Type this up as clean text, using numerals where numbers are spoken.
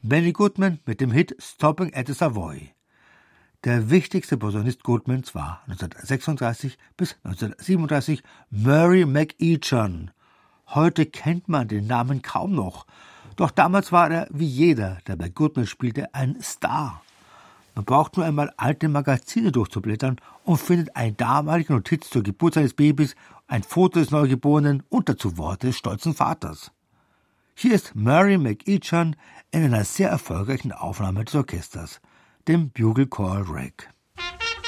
Benny Goodman mit dem Hit Stopping at the Savoy. Der wichtigste Posaunist Goodmans war 1936 bis 1937 Murray McEachin. Heute kennt man den Namen kaum noch. Doch damals war er, wie jeder, der bei Goodman spielte, ein Star. Man braucht nur einmal alte Magazine durchzublättern und findet eine damalige Notiz zur Geburt seines Babys, ein Foto des Neugeborenen und dazu Worte des stolzen Vaters. Hier ist Murray McEachin in einer sehr erfolgreichen Aufnahme des Orchesters, dem Bugle Choral Rag.